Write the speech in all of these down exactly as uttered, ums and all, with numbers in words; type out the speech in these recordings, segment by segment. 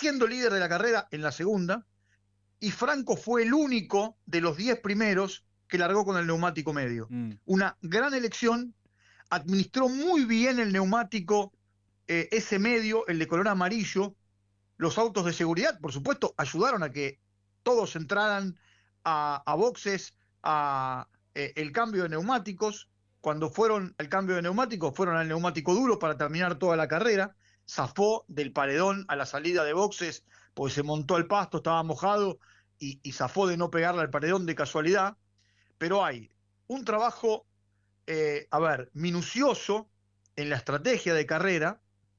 siendo líder de la carrera en la segunda, y Franco fue el único de los diez primeros que largó con el neumático medio. Mm. Una gran elección, administró muy bien el neumático, eh, ese medio, el de color amarillo. Los autos de seguridad, por supuesto, ayudaron a que todos entraran a, a boxes, a eh, el cambio de neumáticos. Cuando fueron al cambio de neumáticos, fueron al neumático duro para terminar toda la carrera. Zafó del paredón a la salida de boxes, porque se montó al pasto, estaba mojado, y, y zafó de no pegarle al paredón de casualidad. Pero hay un trabajo, eh, a ver, minucioso en la estrategia de carrera.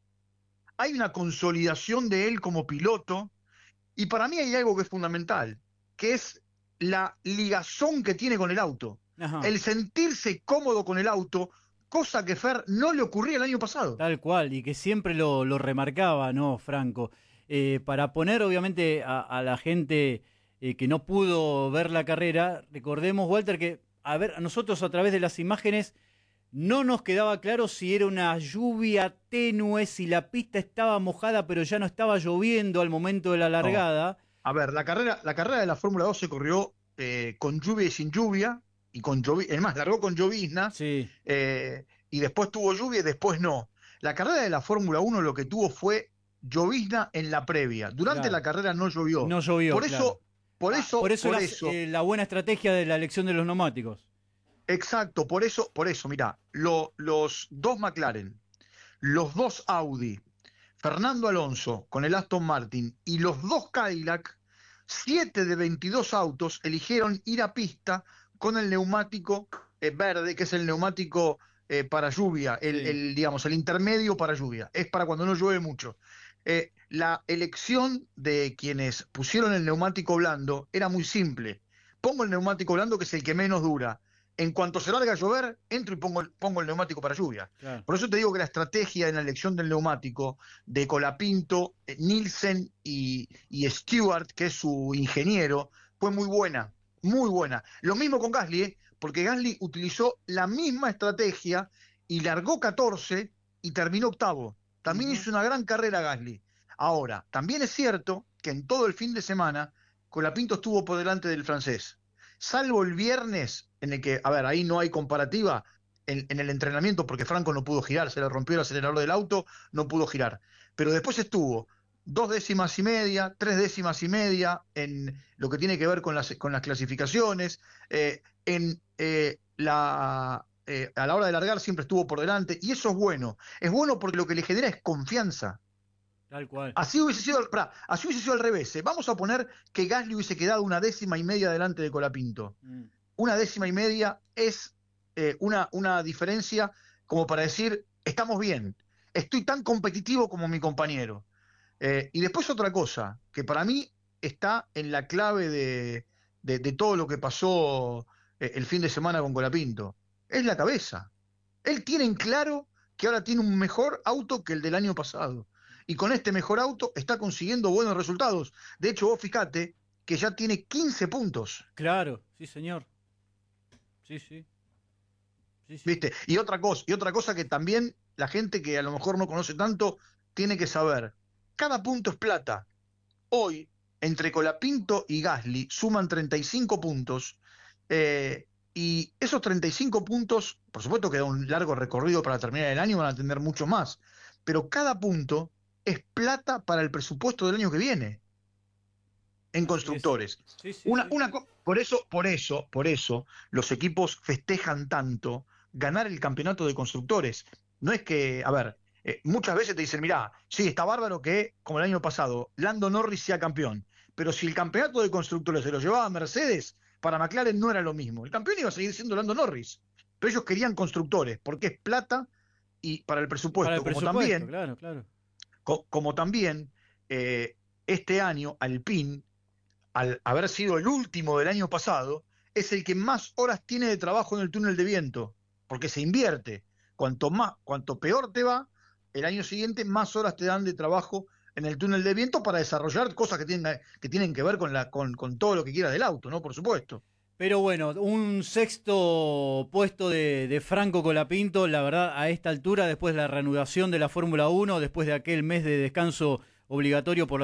Hay una consolidación de él como piloto, y para mí hay algo que es fundamental, que es la ligazón que tiene con el auto. Ajá. El sentirse cómodo con el auto, cosa que Fer no le ocurría el año pasado. Tal cual, y que siempre lo, lo remarcaba, ¿no, Franco? Eh, para poner, obviamente, a, a la gente eh, que no pudo ver la carrera, recordemos, Walter, que a ver, a nosotros a través de las imágenes no nos quedaba claro si era una lluvia tenue, si la pista estaba mojada pero ya no estaba lloviendo al momento de la largada. No. A ver, la carrera, la carrera de la Fórmula dos se corrió eh, con lluvia y sin lluvia, y con llovizna, además largó con llovizna, sí. eh, y después tuvo lluvia y después no. La carrera de la Fórmula uno lo que tuvo fue llovizna en la previa. Durante claro. la carrera no llovió. No llovió, Por eso, claro. por ah, eso, por eso, por la, eso eh, la buena estrategia de la elección de los neumáticos. Exacto, por eso, por eso, mirá, lo, los dos McLaren, los dos Audi, Fernando Alonso con el Aston Martin y los dos Cadillac, siete de veintidós autos eligieron ir a pista con el neumático eh, verde, que es el neumático eh, para lluvia, el, sí. el, digamos, el intermedio para lluvia, es para cuando no llueve mucho. Eh, la elección de quienes pusieron el neumático blando era muy simple. Pongo el neumático blando, que es el que menos dura. En cuanto se larga a llover, entro y pongo, pongo el neumático para lluvia. Claro. Por eso te digo que la estrategia en la elección del neumático de Colapinto, Nielsen y, y Stewart, que es su ingeniero, fue muy buena, muy buena. Lo mismo con Gasly, ¿eh? Porque Gasly utilizó la misma estrategia y largó catorce y terminó octavo. También uh-huh. hizo una gran carrera Gasly. Ahora, también es cierto que en todo el fin de semana Colapinto estuvo por delante del francés. Salvo el viernes, en el que, a ver, ahí no hay comparativa en, en el entrenamiento, porque Franco no pudo girar, se le rompió el acelerador del auto, no pudo girar. Pero después estuvo dos décimas y media, tres décimas y media en lo que tiene que ver con las, con las clasificaciones, eh, en eh, la, eh, a la hora de largar siempre estuvo por delante, y eso es bueno. Es bueno porque lo que le genera es confianza. Tal cual. Así hubiese sido, pra, así hubiese sido al revés. ¿eh? Vamos a poner que Gasly hubiese quedado una décima y media delante de Colapinto. Mm. Una décima y media es eh, una, una diferencia como para decir, estamos bien, estoy tan competitivo como mi compañero. Eh, y después otra cosa, que para mí está en la clave de, de, de todo lo que pasó eh, el fin de semana con Colapinto, es la cabeza. Él tiene en claro que ahora tiene un mejor auto que el del año pasado. Y con este mejor auto está consiguiendo buenos resultados. De hecho, vos fíjate que ya tiene quince puntos. Claro, sí, señor. Sí, sí. sí, sí. ¿Viste? Y otra cosa, y otra cosa que también la gente que a lo mejor no conoce tanto tiene que saber. Cada punto es plata. Hoy, entre Colapinto y Gasly, suman treinta y cinco puntos. Eh, y esos treinta y cinco puntos, por supuesto que da un largo recorrido para terminar el año, van a tener mucho más. Pero cada punto es plata para el presupuesto del año que viene en constructores. Sí, sí, una, sí. Una, por eso, por eso, por eso, los equipos festejan tanto ganar el campeonato de constructores. No es que, a ver, eh, muchas veces te dicen, mirá, sí, está bárbaro que, como el año pasado, Lando Norris sea campeón, pero si el campeonato de constructores se lo llevaba a Mercedes, para McLaren no era lo mismo. El campeón iba a seguir siendo Lando Norris, pero ellos querían constructores, porque es plata y para el presupuesto, para el como presupuesto, también, claro, claro. Co como también eh, este año Alpine, al haber sido el último del año pasado, es el que más horas tiene de trabajo en el túnel de viento, porque se invierte. Cuanto más, cuanto peor te va, el año siguiente más horas te dan de trabajo en el túnel de viento para desarrollar cosas que tienen que, tienen que ver con, la, con, con todo lo que quiera del auto, ¿no? Por supuesto. Pero bueno, un sexto puesto de, de Franco Colapinto, la verdad, a esta altura, después de la reanudación de la Fórmula uno, después de aquel mes de descanso obligatorio por la